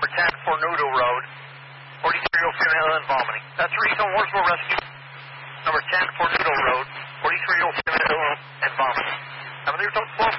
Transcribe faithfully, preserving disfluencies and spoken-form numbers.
number ten, Fornudo Road, forty-three-year-old female and vomiting. That's Regional Mooresville Rescue, number ten, Fornudo Road, forty-three-year-old female and vomiting. Number twelve